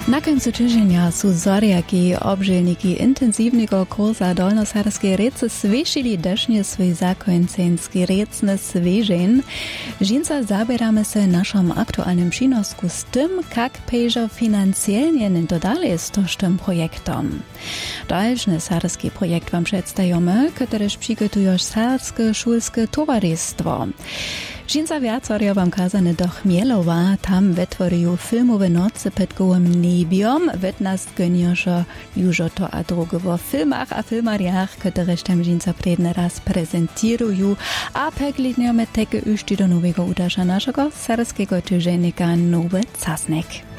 Na końcu tygodnia są zoriaki obżelniki intensywnego kursa dolnosarskie rece swyšili desznie swój zakońceński recny swyżeń. Dżinca zabieramy się naszym aktualnym przynosku z tym, jak pejżo finansjalnie dodali z tym projektom. Dalszy sarski projekt wam przedstawiamy, któryż przygotuje sarskie szulskie towarzystwo. Dżinca wiacorio wam kazane do Chmielowa, tam wytworzył filmowe noce pod gołym niebiom, wytnast genioszo już to a drugo w filmach a filmariach, któreż tam dżinca przedny raz prezentują, a peglidniamy teke uszty do nowego uderza naszego sarskiego tygodnika Nowy Casnek.